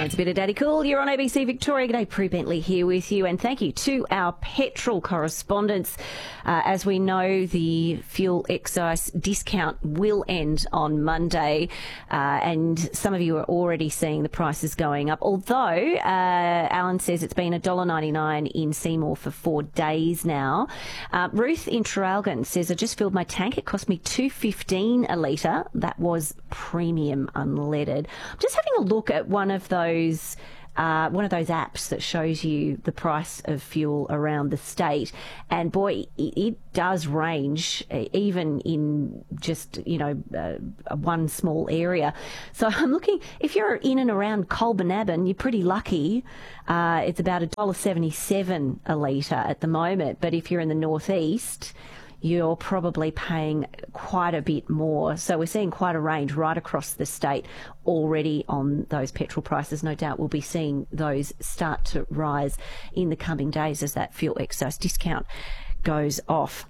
It's a bit of Daddy Cool. You're on ABC Victoria. G'day, Prue Bentley here with you. And thank you to our petrol correspondents. As we know, the fuel excise discount will end on Monday. And some of you are already seeing the prices going up. Although, Alan says it's been $1.99 in Seymour for 4 days now. Ruth in Traralgon says, I just filled my tank. It cost me $2.15 a litre. That was premium unleaded. I'm just having a look at one of those apps that shows you the price of fuel around the state, and boy, it does range even in just one small area. So I'm looking, if you're in and around Colbernabon, you're pretty lucky. It's about $1.77 a litre at the moment, but if you're in the northeast, you're probably paying quite a bit more. So we're seeing quite a range right across the state already on those petrol prices. No doubt we'll be seeing those start to rise in the coming days as that fuel excise discount goes off.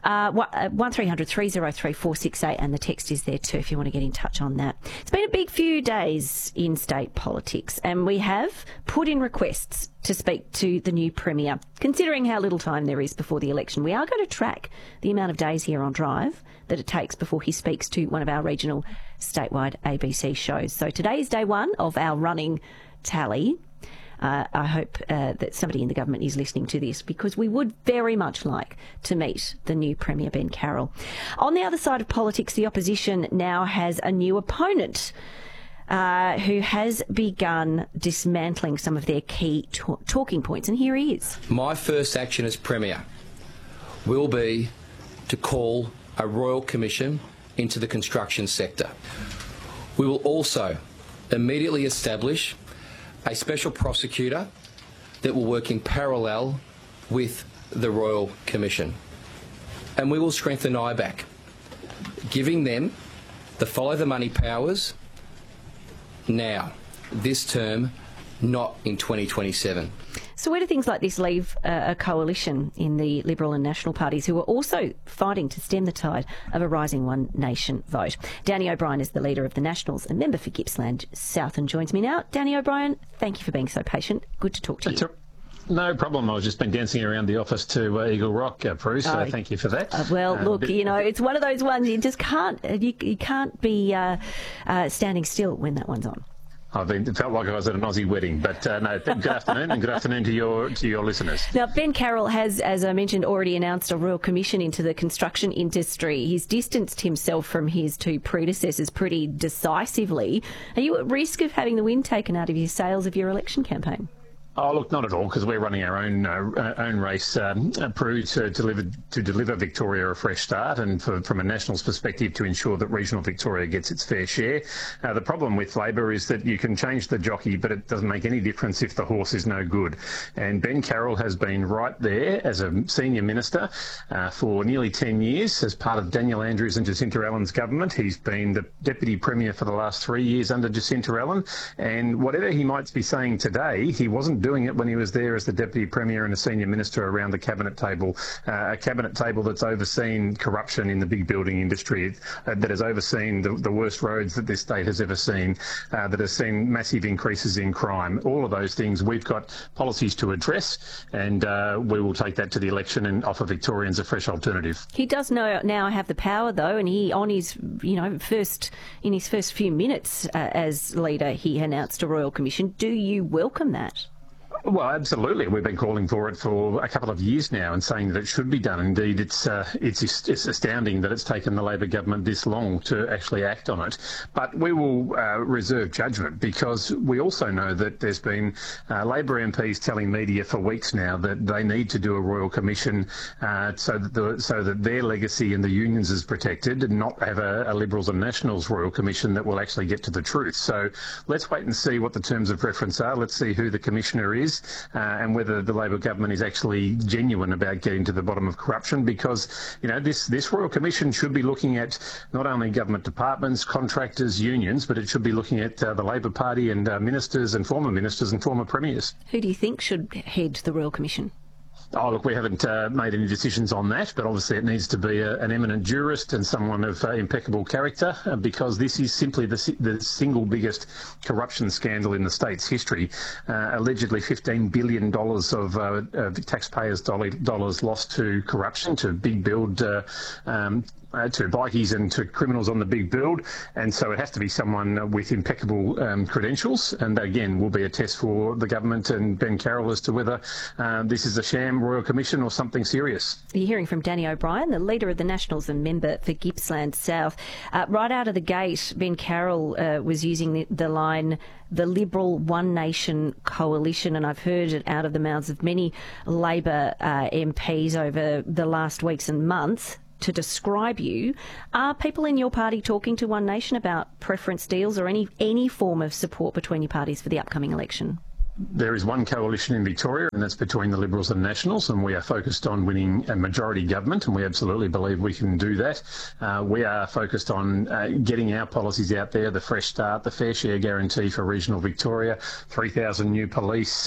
1300 303 468, and the text is there too if you want to get in touch on that. It's been a big few days in state politics, and we have put in requests to speak to the new Premier. Considering how little time there is before the election, we are going to track the amount of days here on Drive that it takes before he speaks to one of our regional statewide ABC shows. So today is day one of our running tally. I hope that somebody in the government is listening to this, because we would very much like to meet the new Premier, Ben Carroll. On the other side of politics, the opposition now has a new opponent who has begun dismantling some of their key talking points. And here he is. My first action as Premier will be to call a Royal Commission into the construction sector. We will also immediately establish a special prosecutor that will work in parallel with the Royal Commission. And we will strengthen IBAC, giving them the follow the money powers now, this term, not in 2027. So where do things like this leave a coalition in the Liberal and National parties, who are also fighting to stem the tide of a rising One Nation vote? Danny O'Brien is the leader of the Nationals and member for Gippsland South and joins me now. Danny O'Brien, thank you for being so patient. Good to talk to you. No problem. I've just been dancing around the office to Eagle Rock, Bruce, so thank you for that. Look, it's one of those ones you just can't, you can't be standing still when that one's on. It felt like I was at an Aussie wedding, but no, good afternoon, and good afternoon to your listeners. Now, Ben Carroll has, as I mentioned, already announced a Royal Commission into the construction industry. He's distanced himself from his two predecessors pretty decisively. Are you at risk of having the wind taken out of your sails of your election campaign? Oh, look, not at all, because we're running our own race, Prue, to deliver Victoria a fresh start, and from a Nationals perspective to ensure that regional Victoria gets its fair share. The problem with Labor is that you can change the jockey, but it doesn't make any difference if the horse is no good. And Ben Carroll has been right there as a senior minister for nearly 10 years as part of Daniel Andrews and Jacinta Allen's government. He's been the Deputy Premier for the last 3 years under Jacinta Allen, and whatever he might be saying today, he wasn't doing it when he was there as the Deputy Premier and a senior minister around the cabinet table, a cabinet table that's overseen corruption in the big building industry, that has overseen the worst roads that this state has ever seen, that has seen massive increases in crime. All of those things we've got policies to address, and we will take that to the election and offer Victorians a fresh alternative. He does now have the power, though, and he, on his first few minutes as leader, he announced a Royal Commission. Do you welcome that? Well, absolutely. We've been calling for it for a couple of years now and saying that it should be done. Indeed, it's astounding that it's taken the Labor government this long to actually act on it. But we will reserve judgment, because we also know that there's been Labor MPs telling media for weeks now that they need to do a Royal Commission so that their legacy in the unions is protected, and not have a Liberals and Nationals Royal Commission that will actually get to the truth. So let's wait and see what the terms of reference are. Let's see who the Commissioner is. And whether the Labor government is actually genuine about getting to the bottom of corruption, because this Royal Commission should be looking at not only government departments, contractors, unions, but it should be looking at the Labor Party and ministers and former premiers. Who do you think should head the Royal Commission? Oh, look, we haven't made any decisions on that, but obviously it needs to be an eminent jurist and someone of impeccable character, because this is simply the single biggest corruption scandal in the state's history. Allegedly $15 billion of taxpayers' dollars lost to corruption, to big build, to bikies and to criminals on the big build. And so it has to be someone with impeccable credentials. And again, will be a test for the government and Ben Carroll as to whether this is a sham Royal Commission or something serious. You're hearing from Danny O'Brien, the leader of the Nationals and member for Gippsland South. Right out of the gate, Ben Carroll was using the line, the Liberal One Nation coalition, and I've heard it out of the mouths of many Labor MPs over the last weeks and months to describe you. Are people in your party talking to One Nation about preference deals or any form of support between your parties for the upcoming election? There is one coalition in Victoria, and that's between the Liberals and Nationals, and we are focused on winning a majority government, and we absolutely believe we can do that. We are focused on getting our policies out there, the Fresh Start, the Fair Share Guarantee for regional Victoria, 3,000 new police,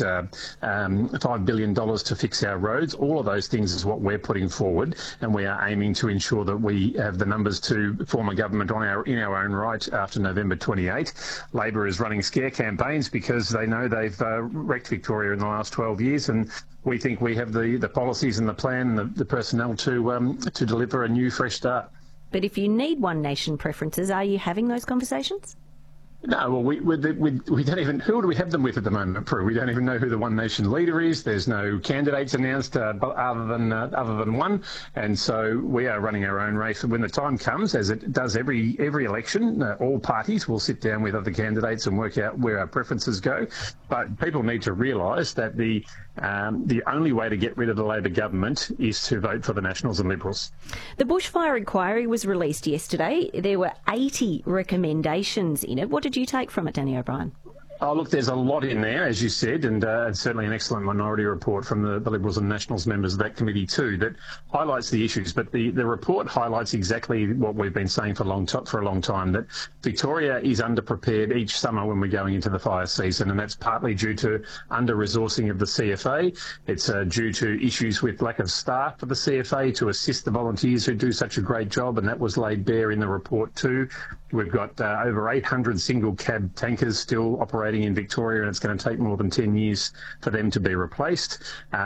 $5 billion to fix our roads. All of those things is what we're putting forward, and we are aiming to ensure that we have the numbers to form a government in our own right after November 28. Labor is running scare campaigns because they know they've wrecked Victoria in the last 12 years, and we think we have the policies and the plan and the personnel to deliver a new fresh start. But if you need One Nation preferences, are you having those conversations? No, well, we don't even, who do we have them with at the moment, Prue? We don't even know who the One Nation leader is. There's no candidates announced other than one, and so we are running our own race. And when the time comes, as it does every election, all parties will sit down with other candidates and work out where our preferences go. But people need to realise that the only way to get rid of the Labor government is to vote for the Nationals and Liberals. The bushfire inquiry was released yesterday. There were 80 recommendations in it. What did you take from it, Danny O'Brien? Oh, look, there's a lot in there, as you said, and certainly an excellent minority report from the Liberals and Nationals members of that committee too that highlights the issues. But the report highlights exactly what we've been saying for a long time, that Victoria is underprepared each summer when we're going into the fire season, and that's partly due to under-resourcing of the CFA. It's due to issues with lack of staff for the CFA to assist the volunteers who do such a great job, and that was laid bare in the report too. We've got over 800 single cab tankers still operating in Victoria, and it's going to take more than 10 years for them to be replaced.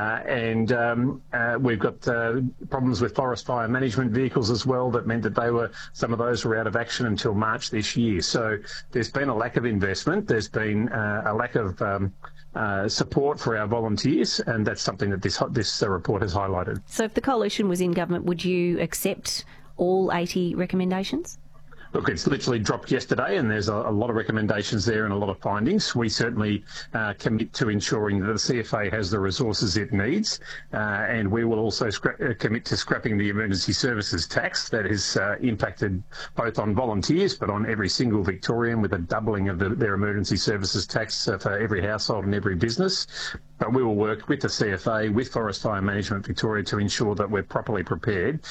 We've got problems with forest fire management vehicles as well that meant that some of those were out of action until March this year. So there's been a lack of investment. There's been a lack of support for our volunteers, and that's something that this report has highlighted. So if the coalition was in government, would you accept all 80 recommendations? Look, it's literally dropped yesterday, and there's a lot of recommendations there and a lot of findings. We certainly commit to ensuring that the CFA has the resources it needs, and we will also commit to scrapping the emergency services tax that has impacted both on volunteers but on every single Victorian, with a doubling of their emergency services tax for every household and every business. But we will work with the CFA, with Forest Fire Management Victoria, to ensure that we're properly prepared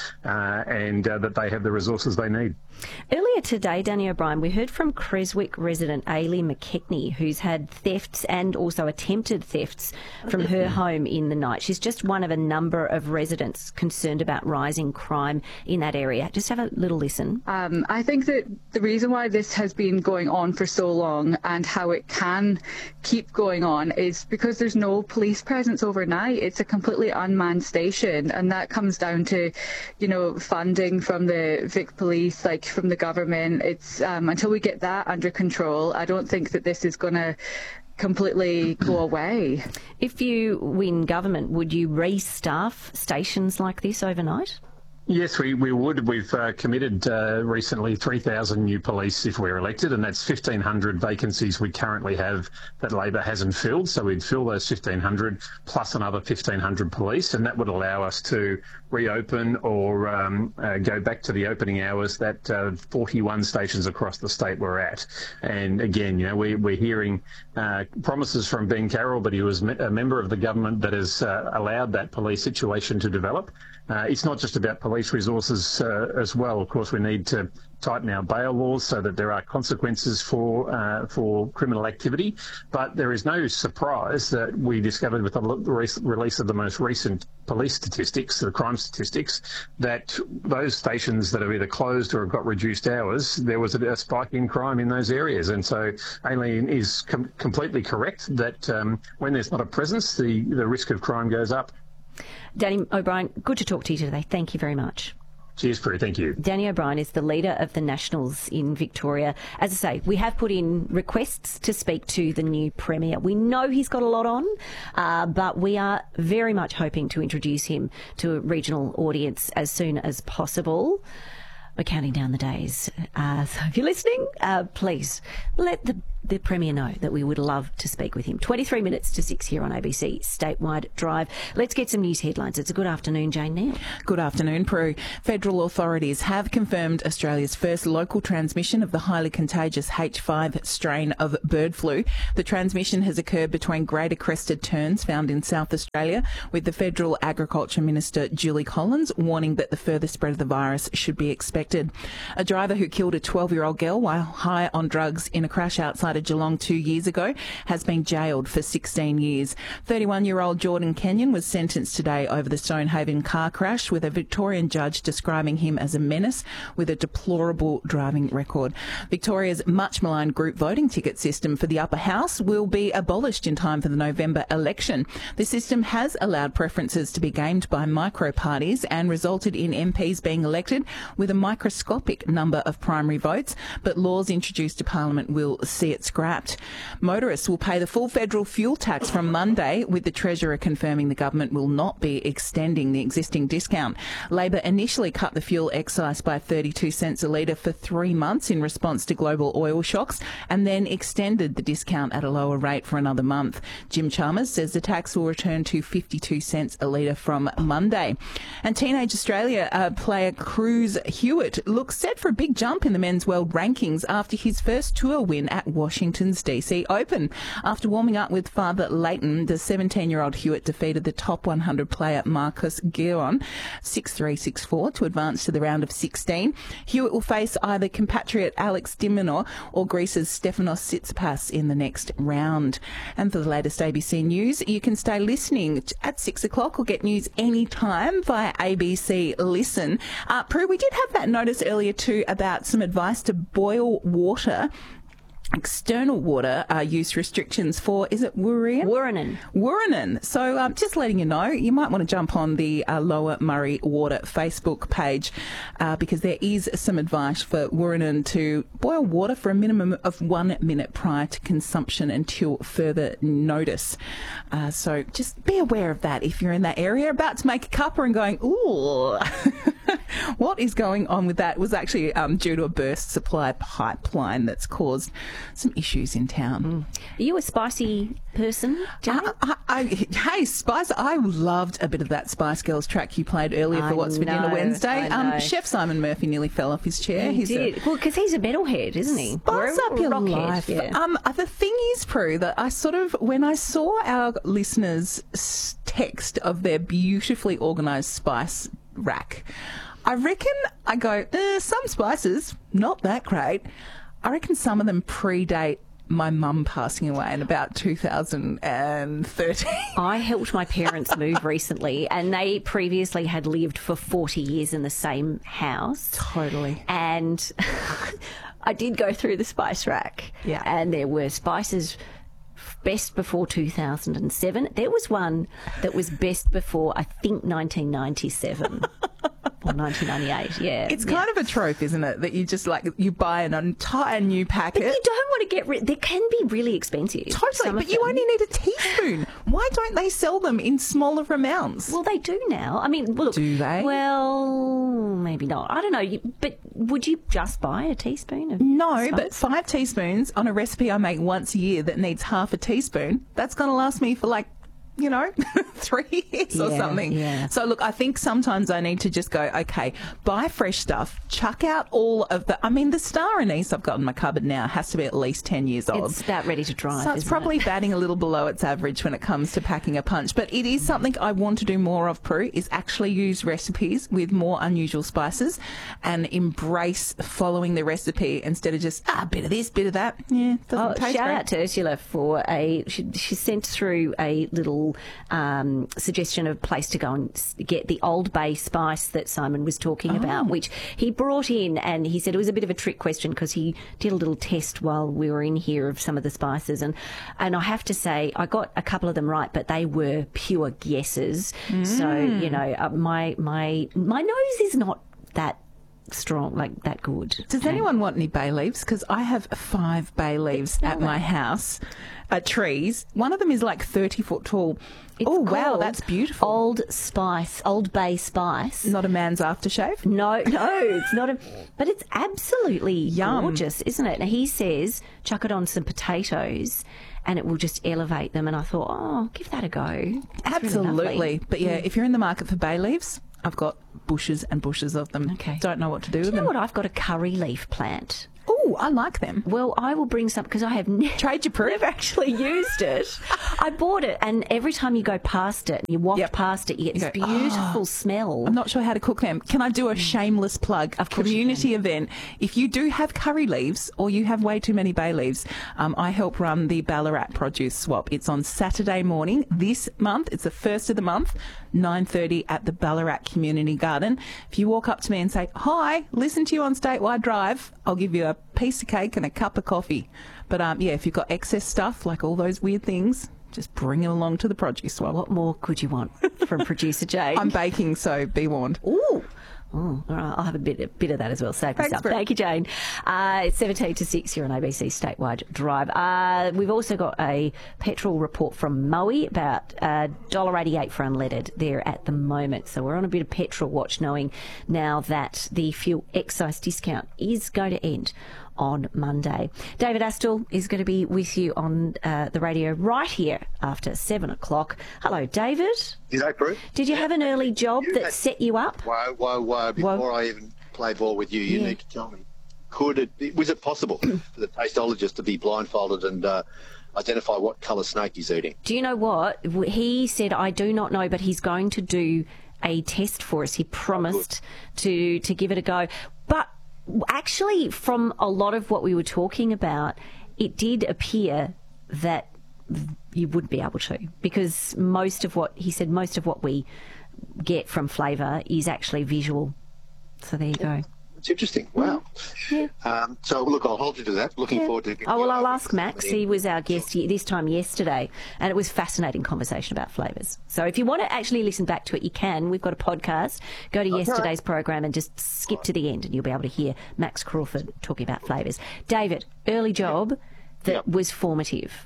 and that they have the resources they need. Earlier today, Danny O'Brien, we heard from Creswick resident Ailey McKechnie, who's had thefts and also attempted thefts from her home in the night. She's just one of a number of residents concerned about rising crime in that area. Just have a little listen. I think that the reason why this has been going on for so long and how it can keep going on is because there's no police presence overnight. It's a completely unmanned station, and that comes down to, funding from the Vic Police, like from the government. It's until we get that under control, I don't think that this is going to completely go away. If you win government, would you restaff stations like this overnight? Yes, we would. We've committed recently 3,000 new police if we're elected, and that's 1,500 vacancies we currently have that Labor hasn't filled. So we'd fill those 1,500 plus another 1,500 police, and that would allow us to reopen or go back to the opening hours that 41 stations across the state were at. And again, we're hearing promises from Ben Carroll, but he was a member of the government that has allowed that police situation to develop. It's not just about police resources as well. Of course, we need to tighten our bail laws so that there are consequences for criminal activity. But there is no surprise that we discovered with the release of the most recent police statistics, the crime statistics, that those stations that have either closed or have got reduced hours, there was a spike in crime in those areas. And so Aileen is completely correct that when there's not a presence, the risk of crime goes up. Danny O'Brien, good to talk to you today. Thank you very much. Cheers, Prue. Thank you. Danny O'Brien is the leader of the Nationals in Victoria. As I say, we have put in requests to speak to the new Premier. We know he's got a lot on, but we are very much hoping to introduce him to a regional audience as soon as possible. We're counting down the days. So if you're listening, please let the Premier know that we would love to speak with him. 23 minutes to 6 here on ABC Statewide Drive. Let's get some news headlines. It's a good afternoon, Jane Neal. Good afternoon, Prue. Federal authorities have confirmed Australia's first local transmission of the highly contagious H5 strain of bird flu. The transmission has occurred between greater crested terns found in South Australia, with the Federal Agriculture Minister Julie Collins warning that the further spread of the virus should be expected. A driver who killed a 12-year-old girl while high on drugs in a crash outside of Geelong 2 years ago has been jailed for 16 years. 31-year-old Jordan Kenyon was sentenced today over the Stonehaven car crash, with a Victorian judge describing him as a menace with a deplorable driving record. Victoria's much maligned group voting ticket system for the upper house will be abolished in time for the November election. The system has allowed preferences to be gamed by micro parties and resulted in MPs being elected with a microscopic number of primary votes, but laws introduced to Parliament will see it scrapped. Motorists will pay the full federal fuel tax from Monday, with the Treasurer confirming the government will not be extending the existing discount. Labor initially cut the fuel excise by 32 cents a litre for 3 months in response to global oil shocks, and then extended the discount at a lower rate for another month. Jim Chalmers says the tax will return to 52 cents a litre from Monday. And Teenage Australia player Cruz Hewitt looks set for a big jump in the men's world rankings after his first tour win at Washington's DC Open. After warming up with Father Leighton, the 17-year-old Hewitt defeated the top 100 player Marcus Giron 6-3, 6-4 to advance to the round of 16. Hewitt will face either compatriot Alex de Minaur or Greece's Stefanos Tsitsipas in the next round. And for the latest ABC News, you can stay listening at 6 o'clock or get news anytime via ABC Listen. Prue, we did have that notice earlier too about some advice to boil water, external water use restrictions for, is it Wurrunen? So just letting you know, you might want to jump on the Lower Murray Water Facebook page because there is some advice for Wurrunen to boil water for a minimum of 1 minute prior to consumption until further notice. So just be aware of that if you're in that area, about to make a cuppa and going, ooh. What is going on with that? It was actually due to a burst supply pipeline that's caused some issues in town. Are you a spicy person, Jenny? Hey, Spice, I loved a bit of that Spice Girls track you played earlier for What's for Dinner Wednesday. Chef Simon Murphy nearly fell off his chair. He did. Well, because he's a metalhead, isn't he? Spice up your life. Yeah. The thing is, Prue, that I when I saw our listeners' text of their beautifully organised spice rack, I reckon I go, some spices, not that great. I reckon some of them predate my mum passing away in about 2013. I helped my parents move recently, and they previously had lived for 40 years in the same house. Totally. And I did go through the spice rack. Yeah. And there were spices best before 2007. There was one that was best before, I think, 1997. Or 1998, yeah. It's kind of a trope, isn't it? That you just you buy an entire new packet. But you don't want to get rid. They can be really expensive. Totally, but you only need a teaspoon. Why don't they sell them in smaller amounts? Well, they do now. I mean, look. Do they? Well, maybe not. I don't know. But would you just buy a teaspoon of spice? But 5 teaspoons on a recipe I make once a year that needs half a teaspoon, that's going to last me for 3 years or something. Yeah. So, look, I think sometimes I need to just go, okay, buy fresh stuff, chuck out all of the star anise I've got in my cupboard now has to be at least 10 years old. It's about ready to drive, So it's isn't probably it? batting a little below its average when it comes to packing a punch. But it is something I want to do more of, Prue, is actually use recipes with more unusual spices and embrace following the recipe instead of just, a bit of this, bit of that. Yeah, doesn't taste Shout great. out to Ursula for she sent through a little suggestion of a place to go and get the Old Bay spice that Simon was talking about, which he brought in, and he said it was a bit of a trick question because he did a little test while we were in here of some of the spices, and I have to say I got a couple of them right, but they were pure guesses. So my nose is not that strong, like that good. Does anyone want any bay leaves? Because I have 5 bay leaves at my house, trees. One of them is like 30 foot tall. Oh, wow, called that's beautiful. Old Bay spice. Not a man's aftershave? No, it's not but it's absolutely Yum. gorgeous, isn't it? Now, he says chuck it on some potatoes and it will just elevate them. And I thought, oh, give that a go. It's Absolutely. really lovely. But yeah, if you're in the market for bay leaves, I've got bushes and bushes of them. Okay. Don't know what to do with You know them. what? I've got a curry leaf plant. Oh, I like them. Well, I will bring some because I have Trade your proof. never actually used it. I bought it, and every time you go past it, you walk past it, you get this go, beautiful smell. I'm not sure how to cook them. Can I do a shameless plug? A community event. If you do have curry leaves or you have way too many bay leaves, I help run the Ballarat Produce Swap. It's on Saturday morning this month. It's the first of the month, 9:30 at the Ballarat Community Garden. If you walk up to me and say, hi, listen to you on Statewide Drive, I'll give you a piece of cake and a cup of coffee. But if you've got excess stuff, like all those weird things, just bring it along to the produce swap. What more could you want from producer Jade? I'm baking, so be warned. Ooh. Oh, all right. I'll have a bit of that as well. Save Thanks, myself. Brett. Thank you, Jane. It's 17 to 6 here on ABC Statewide Drive. We've also got a petrol report from Moe about $1.88 for unleaded there at the moment. So we're on a bit of petrol watch, knowing now that the fuel excise discount is going to end on Monday. David Astle is going to be with you on the radio right here after 7 o'clock. Hello, David. G'day, Prue. Did you have an early job that set you up? Whoa. Before I even play ball with you, you need to tell me, was it possible for the tasteologist to be blindfolded and identify what colour snake he's eating? Do you know what? He said, I do not know, but he's going to do a test for us. He promised to give it a go. But actually, from a lot of what we were talking about, it did appear that you would be able to, because most of what we get from flavour is actually visual. So there you go. It's interesting. Wow. Yeah. So, look, I'll hold you to that. Looking forward to... Oh, well, I'll ask Max. He was our guest this time yesterday, and it was fascinating conversation about flavours. So if you want to actually listen back to it, you can. We've got a podcast. Go to yesterday's program and just skip to the end, and you'll be able to hear Max Crawford talking about flavours. David, early job that was formative.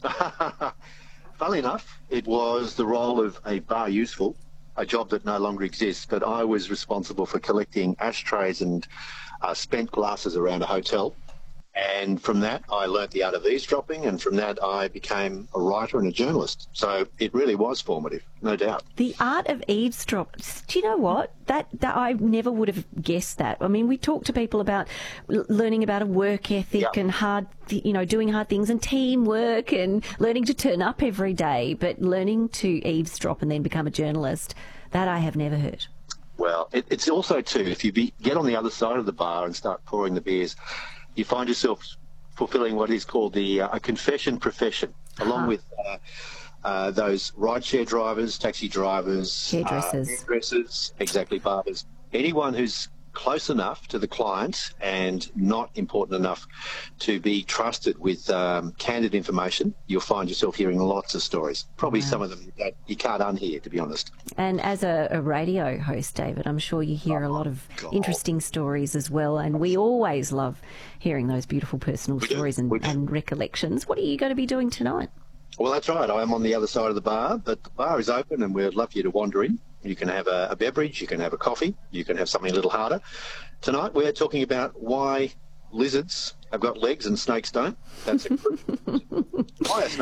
Funnily enough, it was the role of a bar useful, a job that no longer exists, but I was responsible for collecting ashtrays and spent glasses around a hotel. And from that, I learnt the art of eavesdropping, and from that, I became a writer and a journalist. So it really was formative, no doubt. The art of eavesdropping. Do you know what? That I never would have guessed that. I mean, we talk to people about learning about a work ethic and doing hard things and teamwork and learning to turn up every day, but learning to eavesdrop and then become a journalist, that I have never heard. Well, it's also, too, if you get on the other side of the bar and start pouring the beers, you find yourself fulfilling what is called a confession profession, along with those rideshare drivers, taxi drivers, hairdressers, exactly, barbers, anyone who's close enough to the client and not important enough to be trusted with candid information. You'll find yourself hearing lots of stories, probably some of them that you can't unhear, to be honest. And as a radio host, David, I'm sure you hear a lot of interesting stories as well, and we always love hearing those beautiful personal stories and recollections. What are you going to be doing tonight? Well, that's right. I am on the other side of the bar, but the bar is open and we'd love you to wander in. You can have a beverage, you can have a coffee, you can have something a little harder. Tonight we're talking about why lizards have got legs and snakes don't. That's a why are snakes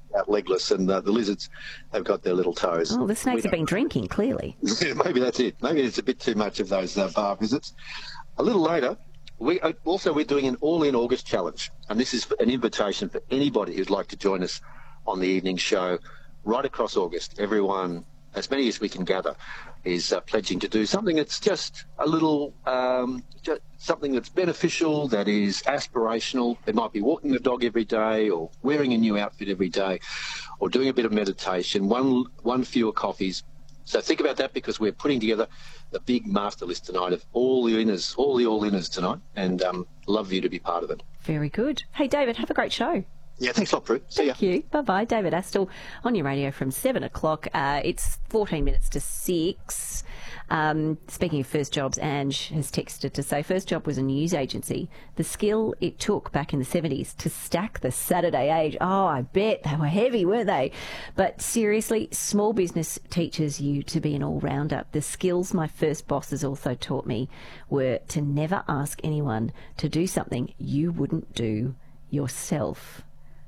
out legless, and the lizards have got their little toes. Oh, the snakes have been drinking, clearly. Maybe that's it. Maybe it's a bit too much of those bar visits. A little later, we're doing an All In August challenge, and this is an invitation for anybody who'd like to join us on the evening show right across August. Everyone, as many as we can gather, is pledging to do something that's just a little, just something that's beneficial, that is aspirational. It might be walking the dog every day, or wearing a new outfit every day, or doing a bit of meditation, one fewer coffees. So think about that, because we're putting together the big master list tonight of all the all-inners tonight, and love you to be part of it. Very good. Hey, David, have a great show. Yeah, thanks a lot, Prue. See ya. Thank you. Bye-bye. David Astle on your radio from 7 o'clock. It's 14 minutes to 6. Speaking of first jobs, Ange has texted to say first job was a news agency. The skill it took back in the 70s to stack the Saturday Age. Oh, I bet they were heavy, weren't they? But seriously, small business teaches you to be an all-rounder. The skills my first bosses also taught me were to never ask anyone to do something you wouldn't do yourself.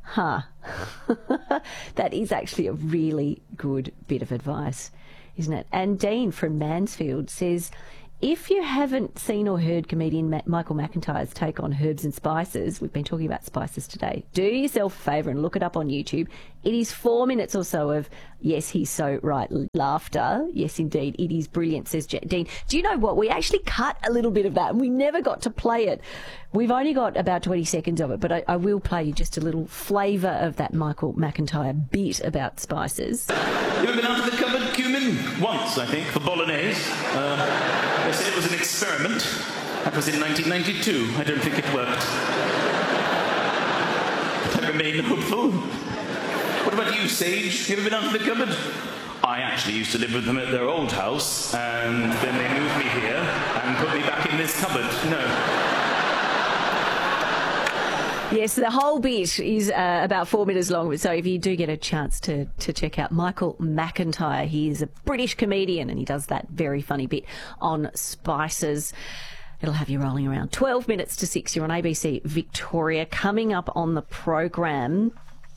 That is actually a really good bit of advice, isn't it? And Dean from Mansfield says, if you haven't seen or heard comedian Michael McIntyre's take on herbs and spices, we've been talking about spices today, do yourself a favour and look it up on YouTube. It is 4 minutes or so of, yes, he's so right, laughter. Yes, indeed, it is brilliant, says Dean. Do you know what? We actually cut a little bit of that and we never got to play it. We've only got about 20 seconds of it, but I will play you just a little flavour of that Michael McIntyre bit about spices. You ever been out to the cupboard, cumin? Once, I think, for bolognese. They said it was an experiment. That was in 1992. I don't think it worked. But I remain hopeful. What about you, Sage? You ever been out to the cupboard? I actually used to live with them at their old house, and then they moved me here and put me back in this cupboard. No. Yes, the whole bit is about 4 minutes long, so if you do get a chance to check out Michael McIntyre, he is a British comedian and he does that very funny bit on spices. It'll have you rolling around. 12 minutes to 6, you're on ABC Victoria. Coming up on the program,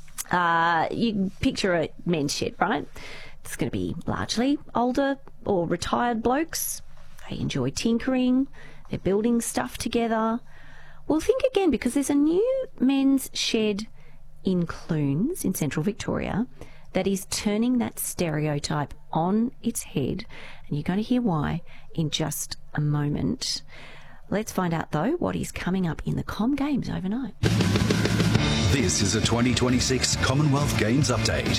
you can picture a men's shed, right? It's going to be largely older or retired blokes. They enjoy tinkering, they're building stuff together. Well, think again, because there's a new men's shed in Clunes in central Victoria that is turning that stereotype on its head, and you're going to hear why in just a moment. Let's find out, though, what is coming up in the Com Games overnight. This is a 2026 Commonwealth Games update.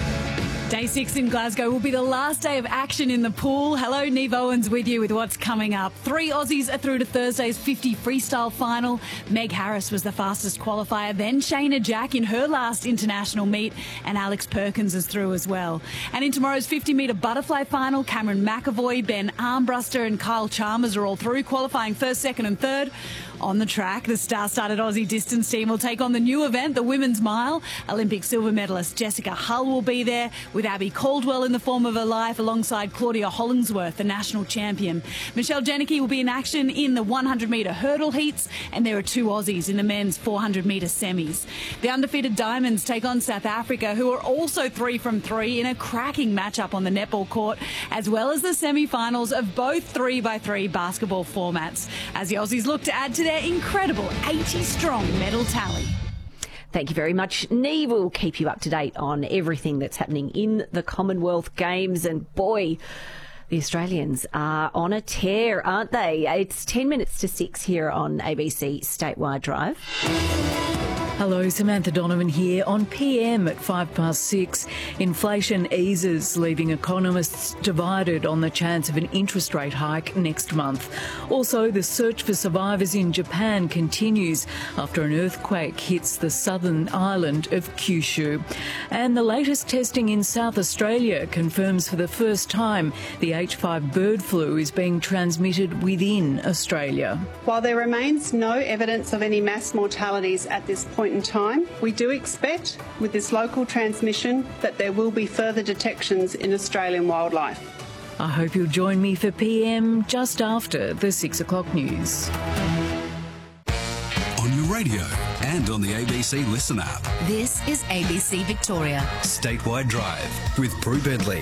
Day 6 in Glasgow will be the last day of action in the pool. Hello, Neve Owens with you with what's coming up. 3 Aussies are through to Thursday's 50 freestyle final. Meg Harris was the fastest qualifier, then Shayna Jack in her last international meet, and Alex Perkins is through as well. And in tomorrow's 50-metre butterfly final, Cameron McAvoy, Ben Armbruster and Kyle Chalmers are all through, qualifying first, second and third. On the track, the star-studded Aussie distance team will take on the new event, the Women's Mile. Olympic silver medalist Jessica Hull will be there, with Abby Caldwell in the form of her life alongside Claudia Hollingsworth, the national champion. Michelle Janicki will be in action in the 100-metre hurdle heats, and there are 2 Aussies in the men's 400-metre semis. The undefeated Diamonds take on South Africa, who are also 3 from 3 in a cracking matchup on the netball court, as well as the semi-finals of both 3x3 basketball formats, as the Aussies look to add to their incredible 80-strong medal tally. Thank you very much, Neve. We'll keep you up to date on everything that's happening in the Commonwealth Games. And boy, the Australians are on a tear, aren't they? It's 10 minutes to 6 here on ABC Statewide Drive. Hello, Samantha Donovan here on PM at 6:05. Inflation eases, leaving economists divided on the chance of an interest rate hike next month. Also, the search for survivors in Japan continues after an earthquake hits the southern island of Kyushu. And the latest testing in South Australia confirms for the first time the H5 bird flu is being transmitted within Australia. While there remains no evidence of any mass mortalities at this point in time, we do expect with this local transmission that there will be further detections in Australian wildlife. I hope you'll join me for PM just after the 6 o'clock news. On your radio and on the ABC Listen app. This is ABC Victoria. Statewide Drive with Prue Bentley.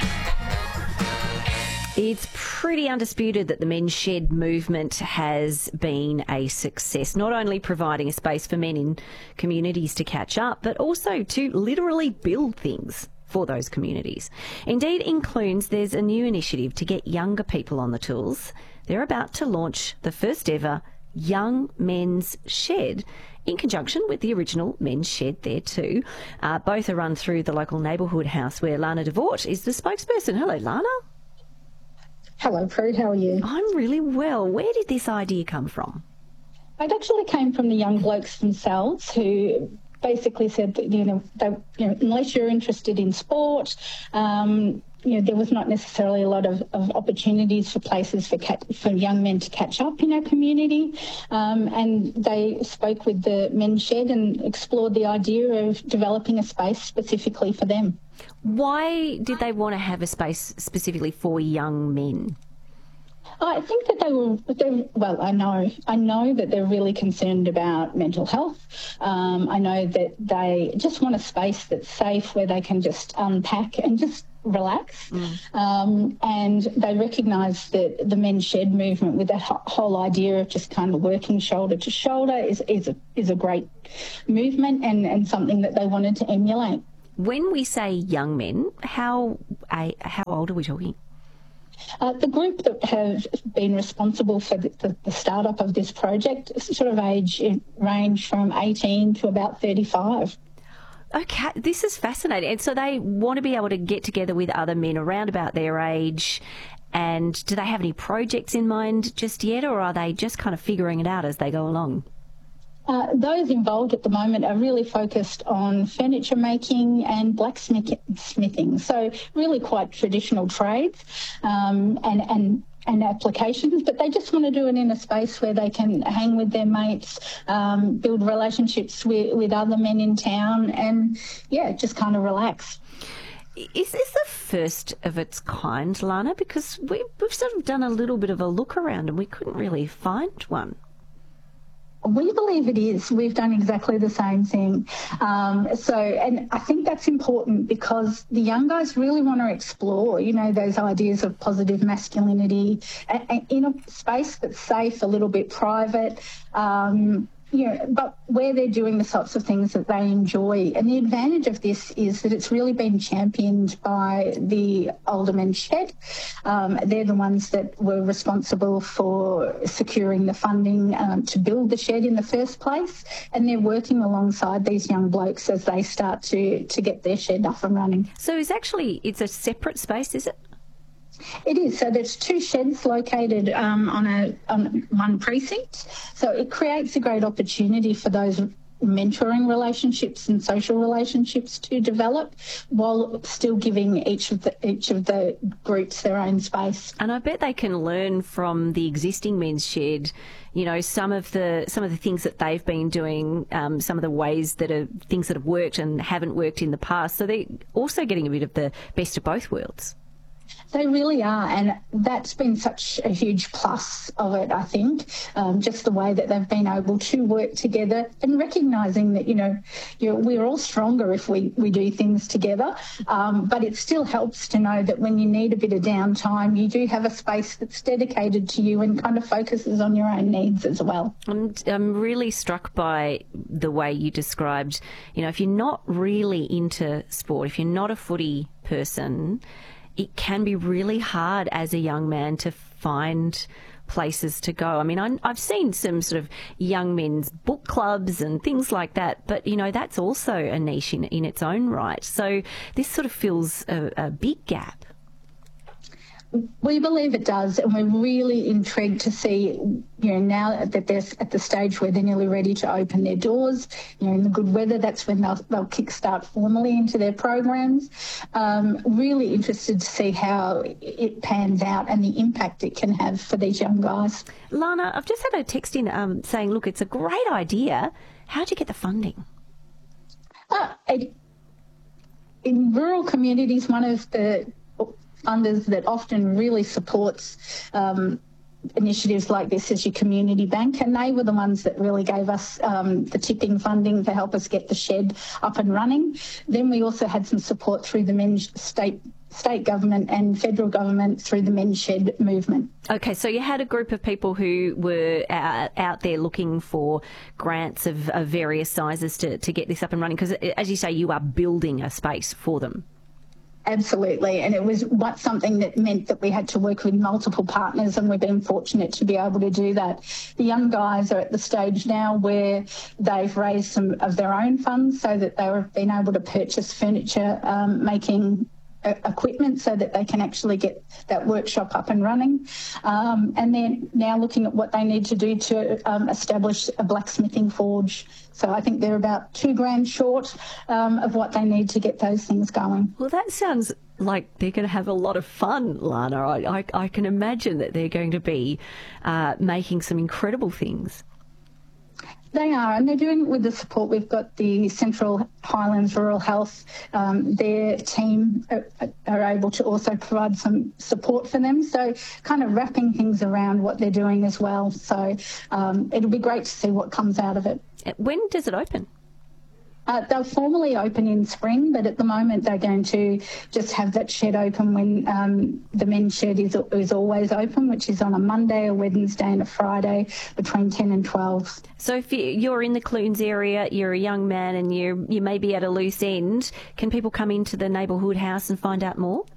It's pretty undisputed that the Men's Shed movement has been a success, not only providing a space for men in communities to catch up, but also to literally build things for those communities. Indeed, in Clunes, there's a new initiative to get younger people on the tools. They're about to launch the first ever Young Men's Shed in conjunction with the original Men's Shed there too. Both are run through the local neighbourhood house where Lana DeVort is the spokesperson. Hello, Lana. Hello, Prue. How are you? I'm really well. Where did this idea come from? It actually came from the young blokes themselves who basically said that, unless you're interested in sport, there was not necessarily a lot of opportunities for places for young men to catch up in our community. And they spoke with the Men's Shed and explored the idea of developing a space specifically for them. Why did they want to have a space specifically for young men? I think that I know that they're really concerned about mental health. I know that they just want a space that's safe where they can just unpack and just relax. And they recognise that the Men's Shed movement, with that whole idea of just kind of working shoulder to shoulder, is a great movement and something that they wanted to emulate. When we say young men, how old are we talking? The group that have been responsible for the startup of this project sort of age range from 18 to about 35. Okay, this is fascinating. And so they want to be able to get together with other men around about their age. And do they have any projects in mind just yet, or are they just kind of figuring it out as they go along? Those involved at the moment are really focused on furniture making and blacksmithing, so really quite traditional trades and applications, but they just want to do it in a space where they can hang with their mates, build relationships with other men in town and, just kind of relax. Is this the first of its kind, Lana? Because we've sort of done a little bit of a look around and we couldn't really find one. We believe it is. We've done exactly the same thing. And I think that's important because the young guys really want to explore, those ideas of positive masculinity in a space that's safe, a little bit private, but where they're doing the sorts of things that they enjoy. And the advantage of this is that it's really been championed by the older Men's Shed. They're the ones that were responsible for securing the funding to build the shed in the first place. And they're working alongside these young blokes as they start to get their shed up and running. So it's a separate space, is it? It is. So there's two sheds located on one precinct. So it creates a great opportunity for those mentoring relationships and social relationships to develop while still giving each of the groups their own space. And I bet they can learn from the existing Men's Shed, some of the things that they've been doing, some of the ways that are things that have worked and haven't worked in the past. So they're also getting a bit of the best of both worlds. They really are, and that's been such a huge plus of it, I think, just the way that they've been able to work together and recognising that, we're all stronger if we do things together, but it still helps to know that when you need a bit of downtime, you do have a space that's dedicated to you and kind of focuses on your own needs as well. I'm really struck by the way you described, if you're not really into sport, if you're not a footy person, it can be really hard as a young man to find places to go. I mean, I've seen some sort of young men's book clubs and things like that, but, that's also a niche in its own right. So this sort of fills a big gap. We believe it does, and we're really intrigued to see, now that they're at the stage where they're nearly ready to open their doors, in the good weather, that's when they'll kick-start formally into their programs. Really interested to see how it pans out and the impact it can have for these young guys. Lana, I've just had a text in saying, look, it's a great idea. How'd you get the funding? In rural communities, one of the funders that often really supports initiatives like this as your community bank, and they were the ones that really gave us the tipping funding to help us get the shed up and running. Then we also had some support through the men's state government and federal government through the Men's Shed movement. Okay, so you had a group of people who were out there looking for grants of various sizes to get this up and running, because, as you say, you are building a space for them. Absolutely, and it was something that meant that we had to work with multiple partners, and we've been fortunate to be able to do that. The young guys are at the stage now where they've raised some of their own funds so that they've been able to purchase furniture, making equipment so that they can actually get that workshop up and running. And then now looking at what they need to do to establish a blacksmithing forge. So I think they're about $2,000 short of what they need to get those things going. Well, that sounds like they're going to have a lot of fun, Lana. I can imagine that they're going to be making some incredible things. They are, and they're doing it with the support. We've got the Central Highlands Rural Health. Their team are able to also provide some support for them, so kind of wrapping things around what they're doing as well. So it'll be great to see what comes out of it. When does it open? They'll formally open in spring, but at the moment they're going to just have that shed open when the men's shed is always open, which is on a Monday, a Wednesday and a Friday between 10 and 12. So if you're in the Clunes area, you're a young man and you may be at a loose end, can people come into the neighbourhood house and find out more?